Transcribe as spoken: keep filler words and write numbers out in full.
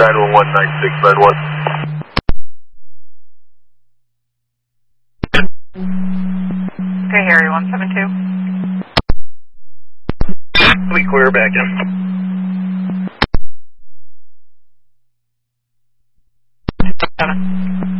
nine one one nine six nine one. Okay, Harry, one seven two. We clear back in. Seven.